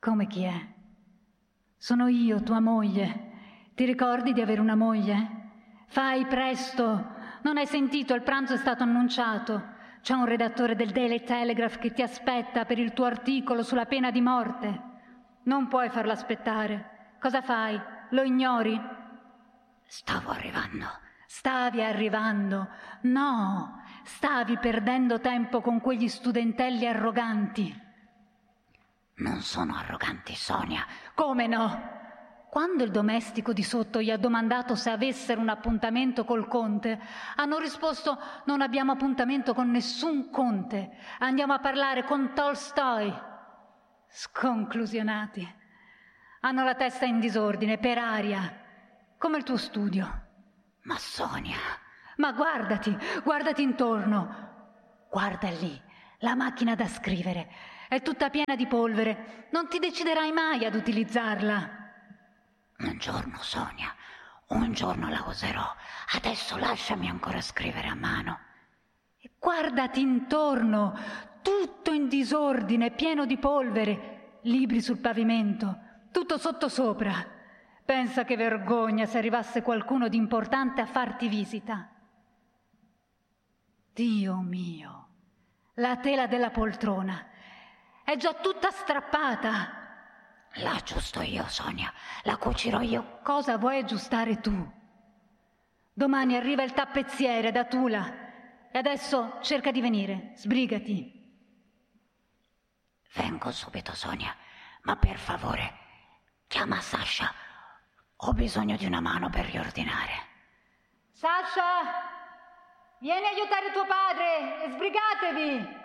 Come chi è? Sono io, tua moglie. Ti ricordi di avere una moglie? Fai presto! Non hai sentito, il pranzo è stato annunciato. C'è un redattore del Daily Telegraph che ti aspetta per il tuo articolo sulla pena di morte. Non puoi farlo aspettare. Cosa fai? Lo ignori? Stavo arrivando. Stavi arrivando. No, stavi perdendo tempo con quegli studentelli arroganti. Non sono arroganti, Sonia. Come no? Quando il domestico di sotto gli ha domandato se avessero un appuntamento col conte, hanno risposto: non abbiamo appuntamento con nessun conte, andiamo a parlare con Tolstoi. Sconclusionati. Hanno la testa in disordine, per aria, come il tuo studio. Ma Sonia... Ma guardati intorno. Guarda lì, la macchina da scrivere. È tutta piena di polvere. Non ti deciderai mai ad utilizzarla. Un giorno, Sonia, un giorno la userò. Adesso lasciami ancora scrivere a mano. E guardati intorno, tutto in disordine, pieno di polvere, libri sul pavimento, tutto sottosopra. Pensa che vergogna se arrivasse qualcuno di importante a farti visita. Dio mio, la tela della poltrona è già tutta strappata. La aggiusto io, Sonia, la cucirò io. Cosa vuoi aggiustare tu? Domani arriva il tappezziere da Tula e adesso cerca di venire, sbrigati. Vengo subito, Sonia, ma per favore, chiama Sasha. Ho bisogno di una mano per riordinare. Sasha, vieni a aiutare tuo padre e sbrigatevi!